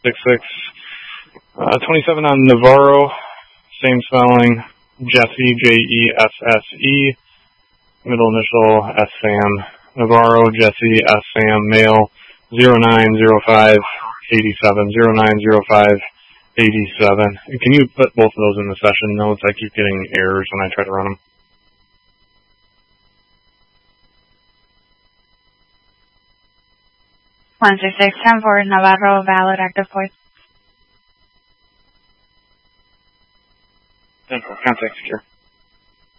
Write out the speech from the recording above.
27 on Navarro, same spelling, Jesse, Jesse, middle initial, S. Sam. Navarro, Jesse, S. Sam, male, 090587, 090587. Can you put both of those in the session notes? I keep getting errors when I try to run them. 16610 for Navarro, valid, active voice. Contact secure.